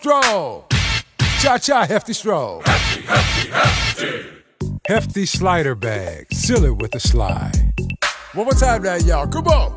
Stroll. Cha-cha, hefty stroll. Hefty, hefty, hefty. Hefty slider bag. Seal it with a slide. One more time now, y'all. Come on.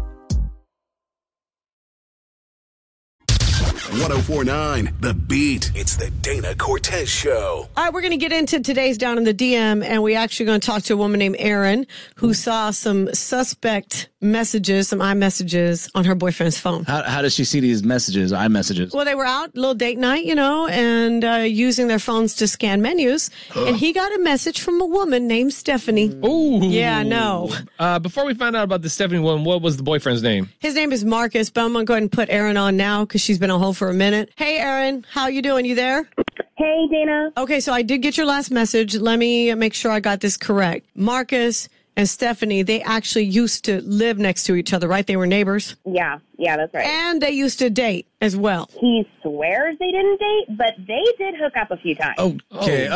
104.9 The Beat. It's the Dana Cortez Show. All right, we're going to get into today's Down in the DM, and we're actually going to talk to a woman named Erin who saw some suspect messages, some iMessages on her boyfriend's phone. How does she see these messages, iMessages? Well, they were out, a little date night, and using their phones to scan menus, and he got a message from a woman named Stephanie. Ooh. Yeah, no. Before we find out about the Stephanie one, what was the boyfriend's name? His name is Marcus, but I'm going to go ahead and put Erin on now because she's been on hold for a minute. Hey, Erin, how you doing? You there? Hey, Dana. Okay, so I did get your last message. Let me make sure I got this correct. Marcus and Stephanie, they actually used to live next to each other, right? They were neighbors. Yeah, that's right. And they used to date as well. He swears they didn't date, but they did hook up a few times. Okay.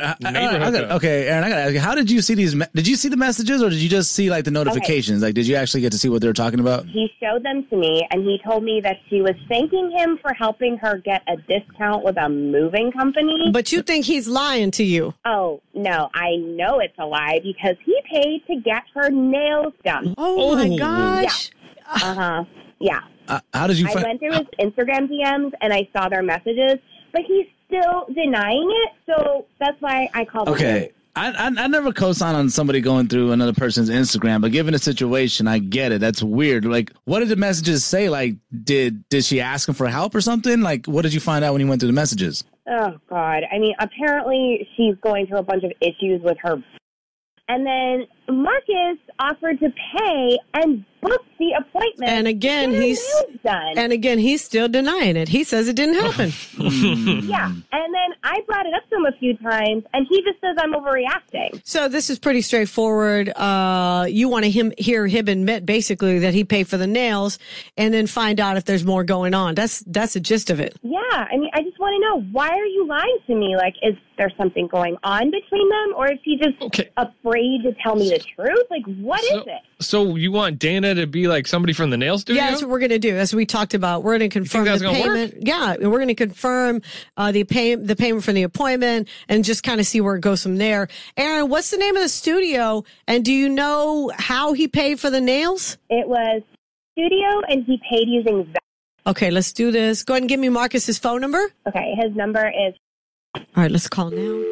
Okay, Erin, I gotta ask you, how did you see these? Did you see the messages, or did you just see like the notifications? Like, did you actually get to see what they were talking about? He showed them to me, and he told me that she was thanking him for helping her get a discount with a moving company. But you think he's lying to you? Oh, no, I know it's a lie because he paid to get her nails done. Oh, my gosh. Yeah. Yeah. How did you I went through his Instagram DMs, and I saw their messages, but he's still denying it, so that's why I called him. Okay. I never co-sign on somebody going through another person's Instagram, but given the situation, I get it. That's weird. Like, what did the messages say? Like, did she ask him for help or something? Like, what did you find out when you went through the messages? Oh, God. I mean, apparently she's going through a bunch of issues with her. And then Marcus offered to pay and book the appointment. And again, he's still denying it. He says it didn't happen. Yeah. And then I brought it up to him a few times, and he just says I'm overreacting. So this is pretty straightforward. You want to hear him admit basically that he paid for the nails, and then find out if there's more going on. That's the gist of it. Yeah. I mean, I just want to know, why are you lying to me? Like, is there something going on between them, or is he just afraid to tell me the truth? Like, what is it? So you want Dana to be like somebody from the nail studio? Yeah, that's what we're going to do. That's what we talked about. We're going to confirm the payment. Yeah, we're going to confirm the payment for the appointment and just kind of see where it goes from there. Erin, what's the name of the studio? And do you know how he paid for the nails? It was studio, and he paid using Zelle. Okay, let's do this. Go ahead and give me Marcus's phone number. Okay, his number is... All right, let's call now.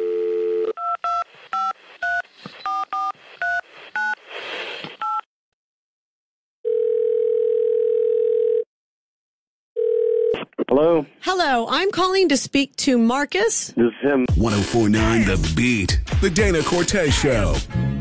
Hello? Hello, I'm calling to speak to Marcus. This is him. 104.9 The Beat. The Dana Cortez Show.